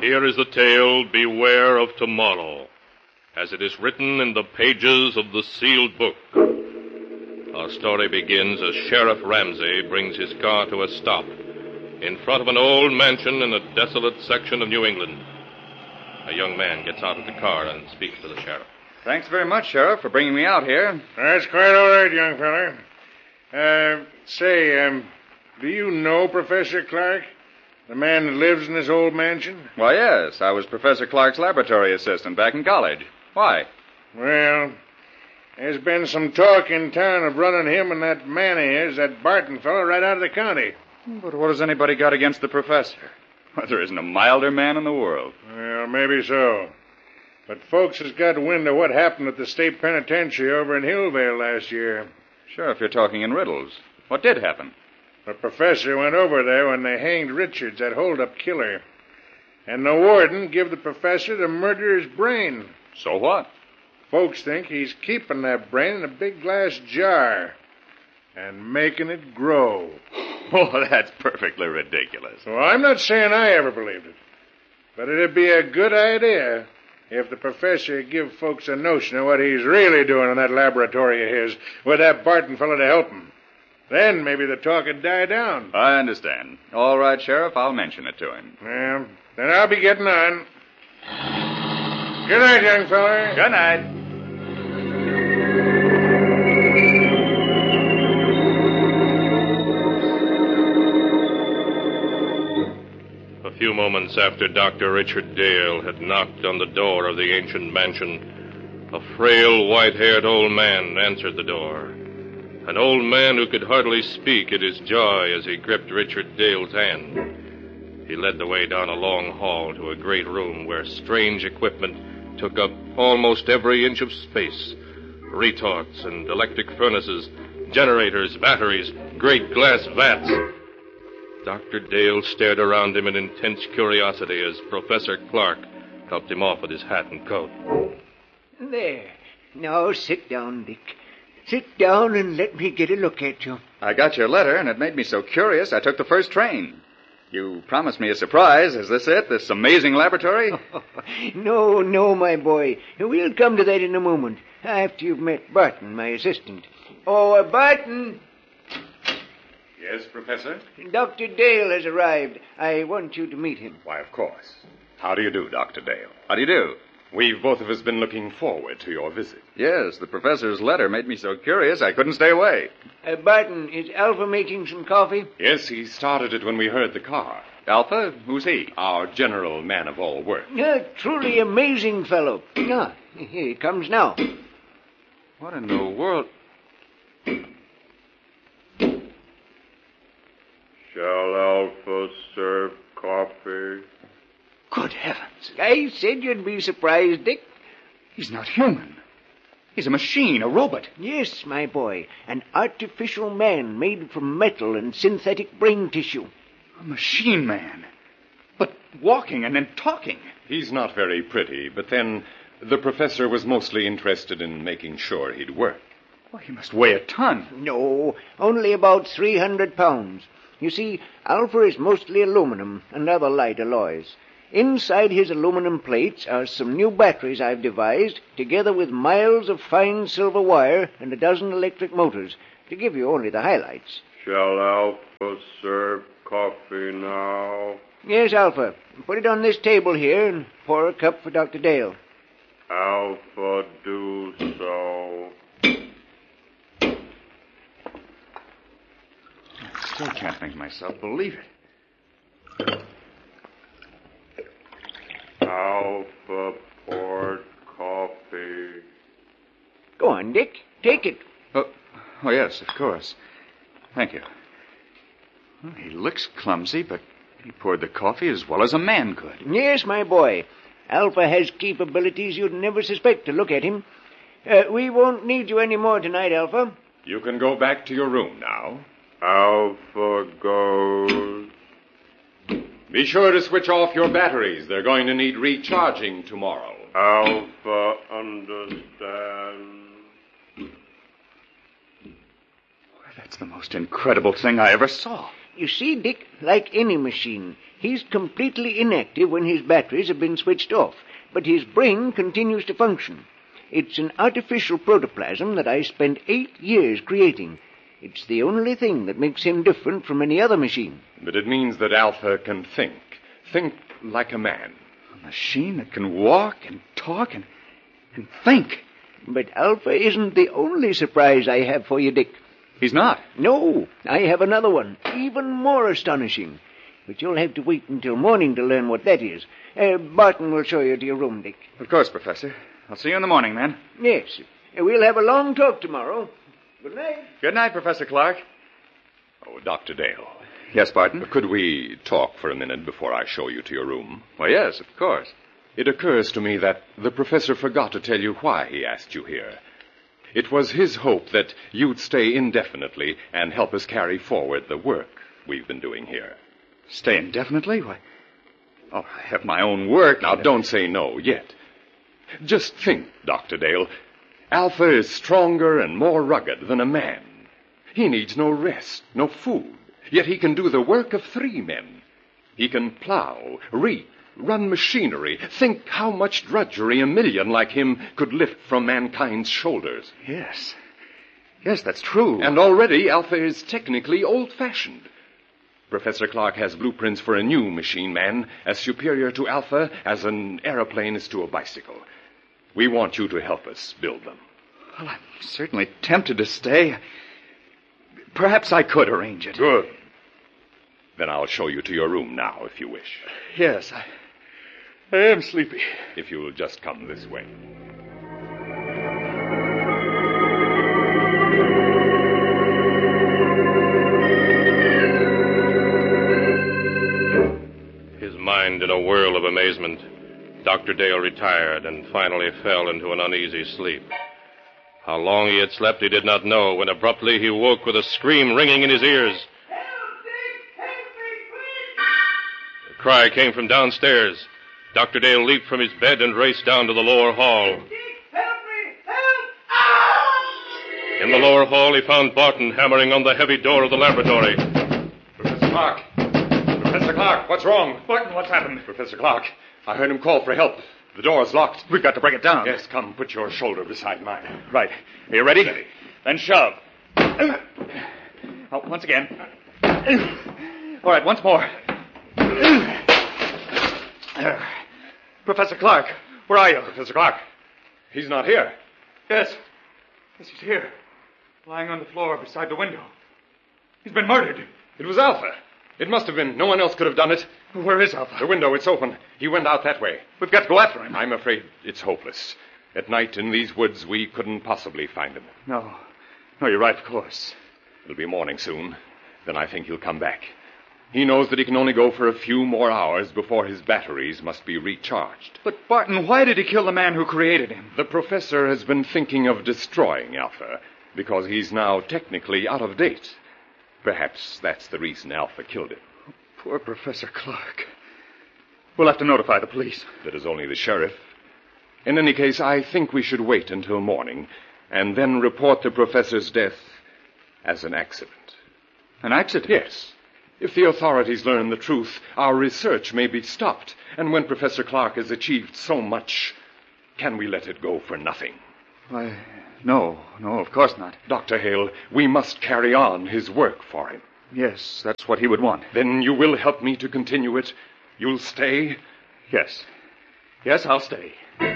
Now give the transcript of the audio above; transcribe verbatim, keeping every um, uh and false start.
Here is the tale, Beware of Tomorrow, as it is written in the pages of the sealed book. Our story begins as Sheriff Ramsey brings his car to a stop in front of an old mansion in a desolate section of New England. A young man gets out of the car and speaks to the sheriff. Thanks very much, Sheriff, for bringing me out here. That's quite all right, young feller. Uh, say, um, do you know Professor Clark? The man that lives in this old mansion? Why, yes. I was Professor Clark's laboratory assistant back in college. Why? Well, there's been some talk in town of running him and that man of his, that Barton fellow, right out of the county. But what has anybody got against the professor? Well, there isn't a milder man in the world. Well, maybe so. But folks has got wind of what happened at the state penitentiary over in Hillvale last year. Sure, if you're talking in riddles. What did happen? The professor went over there when they hanged Richards, that hold-up killer. And the warden give the professor the murderer's brain. So what? Folks think he's keeping that brain in a big glass jar and making it grow. Oh, that's perfectly ridiculous. Well, I'm not saying I ever believed it. But it'd be a good idea if the professor give folks a notion of what he's really doing in that laboratory of his with that Barton fellow to help him. Then maybe the talk would die down. I understand. All right, Sheriff, I'll mention it to him. Well, then I'll be getting on. Good night, young feller. Good night. A few moments after Doctor Richard Dale had knocked on the door of the ancient mansion, a frail, white-haired old man answered the door. An old man who could hardly speak at his joy as he gripped Richard Dale's hand. He led the way down a long hall to a great room where strange equipment took up almost every inch of space. Retorts and electric furnaces, generators, batteries, great glass vats. Doctor Dale stared around him in intense curiosity as Professor Clark helped him off with his hat and coat. There. Now sit down, Dick. Sit down and let me get a look at you. I got your letter, and it made me so curious I took the first train. You promised me a surprise. Is this it, this amazing laboratory? No, no, my boy. We'll come to that in a moment, after you've met Barton, my assistant. Oh, uh, Barton! Yes, Professor? Doctor Dale has arrived. I want you to meet him. Why, of course. How do you do, Doctor Dale? How do you do? We've both of us been looking forward to your visit. Yes, the professor's letter made me so curious I couldn't stay away. Uh, Barton, is Alpha making some coffee? Yes, he started it when we heard the car. Alpha? Who's he? Our general man of all work. A truly amazing fellow. Ah, here he comes now. What in the world? Shall Alpha serve coffee? Good heavens. I said you'd be surprised, Dick. He's not human. He's a machine, a robot. Yes, my boy. An artificial man made from metal and synthetic brain tissue. A machine man. But walking and then talking. He's not very pretty, but then the professor was mostly interested in making sure he'd work. Well, he must weigh a ton. No, only about three hundred pounds. You see, Alpha is mostly aluminum and other light alloys. Inside his aluminum plates are some new batteries I've devised, together with miles of fine silver wire and a dozen electric motors, to give you only the highlights. Shall Alpha serve coffee now? Yes, Alpha. Put it on this table here and pour a cup for Doctor Dale. Alpha, do so. I still can't make myself believe it. Alpha poured coffee. Go on, Dick. Take it. Oh, oh yes, of course. Thank you. Well, he looks clumsy, but he poured the coffee as well as a man could. Yes, my boy. Alpha has capabilities you'd never suspect to look at him. Uh, we won't need you any more tonight, Alpha. You can go back to your room now. Alpha goes. Be sure to switch off your batteries. They're going to need recharging tomorrow. Alpha understands. That's the most incredible thing I ever saw. You see, Dick, like any machine, he's completely inactive when his batteries have been switched off, but his brain continues to function. It's an artificial protoplasm that I spent eight years creating. It's the only thing that makes him different from any other machine. But it means that Alpha can think. Think like a man. A machine that can walk and talk and, and think. But Alpha isn't the only surprise I have for you, Dick. He's not. No, I have another one, even more astonishing. But you'll have to wait until morning to learn what that is. Uh, Barton will show you to your room, Dick. Of course, Professor. I'll see you in the morning, then. Yes. Uh, we'll have a long talk tomorrow. Good night. Good night, Professor Clark. Oh, Doctor Dale. Yes, Barton? Could we talk for a minute before I show you to your room? Well, yes, of course. It occurs to me that the professor forgot to tell you why he asked you here. It was his hope that you'd stay indefinitely and help us carry forward the work we've been doing here. Stay indefinitely? Why? Oh, I have my own work. Now, don't say no yet. Just think, Doctor Dale. Alpha is stronger and more rugged than a man. He needs no rest, no food, yet he can do the work of three men. He can plow, reap, run machinery. Think how much drudgery a million like him could lift from mankind's shoulders. Yes. Yes, that's true. And already Alpha is technically old-fashioned. Professor Clark has blueprints for a new machine man as superior to Alpha as an aeroplane is to a bicycle. We want you to help us build them. Well, I'm certainly tempted to stay. Perhaps I could arrange it. Good. Then I'll show you to your room now, if you wish. Yes, I, I am sleepy. If you'll just come this way. His mind in a whirl of amazement, Doctor Dale retired and finally fell into an uneasy sleep. How long he had slept he did not know when abruptly he woke with a scream ringing in his ears. Help, Dick! Help me, quick! The cry came from downstairs. Doctor Dale leaped from his bed and raced down to the lower hall. Dick, help me! Help! Ah! In the lower hall he found Barton hammering on the heavy door of the laboratory. Professor Clark! Professor Clark, what's wrong? Barton, what's happened? Professor Clark, I heard him call for help. The door's locked. We've got to break it down. Yes, come, put your shoulder beside mine. Right. Are you ready? Ready. Then shove. Oh, once again. All right, once more. Professor Clark, where are you? Professor Clark, he's not here. Yes. Yes, he's here. Lying on the floor beside the window. He's been murdered. It was Alpha. It must have been. No one else could have done it. Where is Alpha? The window, it's open. He went out that way. We've got to go after him. I'm afraid it's hopeless. At night in these woods, we couldn't possibly find him. No. No, you're right, of course. It'll be morning soon. Then I think he'll come back. He knows that he can only go for a few more hours before his batteries must be recharged. But, Barton, why did he kill the man who created him? The professor has been thinking of destroying Alpha because he's now technically out of date. Perhaps that's the reason Alpha killed him. Poor Professor Clark. We'll have to notify the police. That is only the sheriff. In any case, I think we should wait until morning and then report the professor's death as an accident. An accident? Yes. If the authorities learn the truth, our research may be stopped. And when Professor Clark has achieved so much, can we let it go for nothing? Why, no, no, of course not. Doctor Hale, we must carry on his work for him. Yes, that's what he would want. Then you will help me to continue it? You'll stay? Yes. Yes, I'll stay.